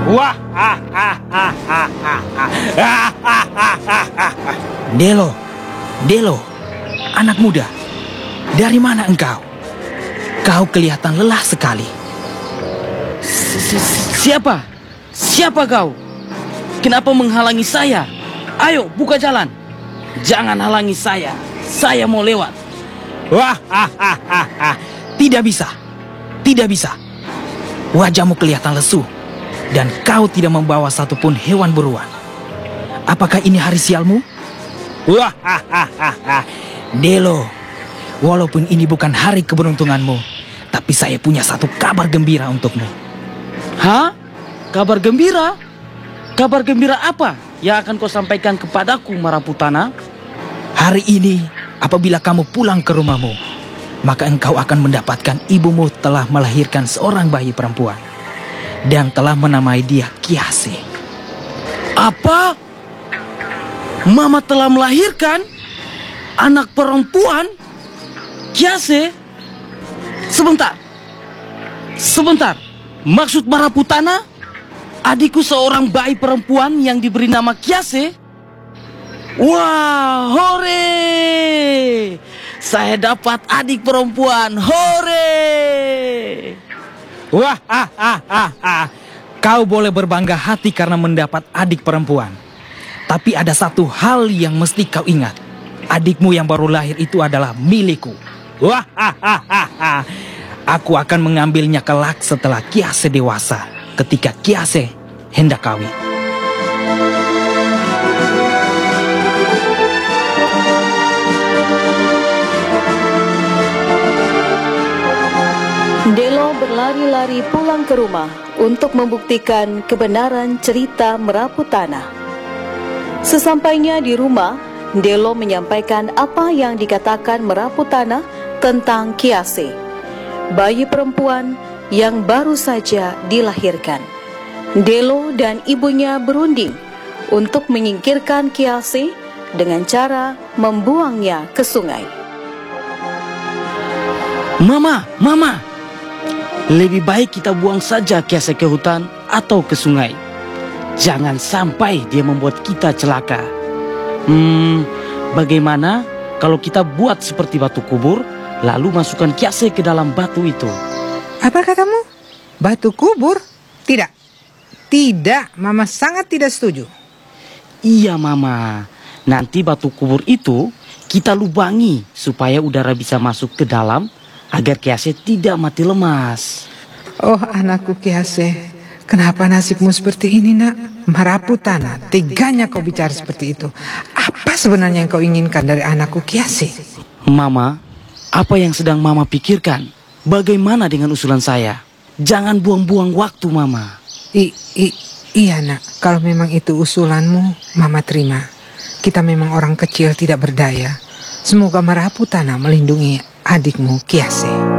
Wah, Delo, Delo, anak muda, dari mana engkau? Kau kelihatan lelah sekali. Siapa? Siapa kau? Kenapa menghalangi saya? Ayo, buka jalan. Jangan halangi saya. Saya mau lewat. Wah, tidak bisa, tidak bisa. Wajahmu kelihatan lesu, dan kau tidak membawa satupun hewan buruan. Apakah ini hari sialmu? Wah, Delo, walaupun ini bukan hari keberuntunganmu, tapi saya punya satu kabar gembira untukmu. Hah? Kabar gembira? Kabar gembira apa yang akan kau sampaikan kepadaku, Maraputana? Hari ini, apabila kamu pulang ke rumahmu, maka engkau akan mendapatkan ibumu telah melahirkan seorang bayi perempuan dan telah menamai dia Kiase. Apa? Mama telah melahirkan anak perempuan? Kiase? Sebentar. Maksud Maraputana, adikku seorang bayi perempuan yang diberi nama Kiase? Wah, hore! Saya dapat adik perempuan, hore! Wah, kau boleh berbangga hati karena mendapat adik perempuan. Tapi ada satu hal yang mesti kau ingat. Adikmu yang baru lahir itu adalah milikku. Wah, aku akan mengambilnya kelak setelah Kiase dewasa, ketika Kiase hendak kawin. Delo berlari-lari pulang ke rumah untuk membuktikan kebenaran cerita Maraputana. Sesampainya di rumah, Delo menyampaikan apa yang dikatakan Maraputana tentang Kiase, bayi perempuan yang baru saja dilahirkan. Delo dan ibunya berunding untuk menyingkirkan Kiase dengan cara membuangnya ke sungai. Mama! Lebih baik kita buang saja Kiase ke hutan atau ke sungai. Jangan sampai dia membuat kita celaka. Bagaimana kalau kita buat seperti batu kubur, lalu masukkan Kiase ke dalam batu itu? Apa katamu? Batu kubur? Tidak, Mama sangat tidak setuju. Iya, Mama. Nanti batu kubur itu kita lubangi supaya udara bisa masuk ke dalam agar Kiase tidak mati lemas. Oh, anakku Kiase, kenapa nasibmu seperti ini, nak? Maraputana, teganya kau bicara seperti itu. Apa sebenarnya yang kau inginkan dari anakku Kiase? Mama, apa yang sedang Mama pikirkan? Bagaimana dengan usulan saya? Jangan buang-buang waktu, Mama. Iya, nak. Kalau memang itu usulanmu, Mama terima. Kita memang orang kecil tidak berdaya. Semoga Maraputana melindungi adikmu Kiase.